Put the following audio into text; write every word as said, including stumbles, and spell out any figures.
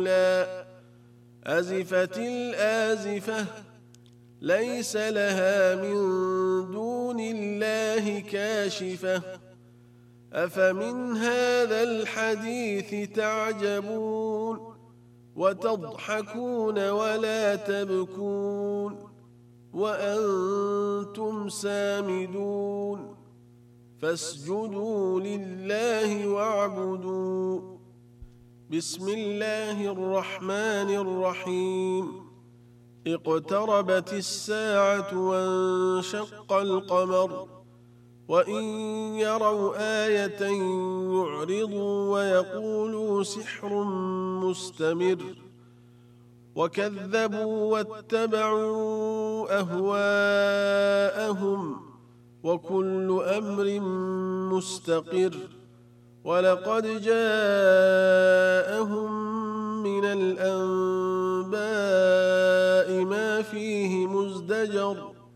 قيلا أزفت الآزفة ليس لها من دون الله كاشفة أفمن هذا الحديث تعجبون وتضحكون ولا تبكون وأنتم سامدون فاسجدوا لله واعبدوا. بسم الله الرحمن الرحيم. اقتربت الساعة وانشق القمر وإن يروا آية يعرضوا ويقولوا سحر مستمر وكذبوا واتبعوا أهواءهم وكل أمر مستقر ولقد جاءهم من الأنباء ما فيه مزدجر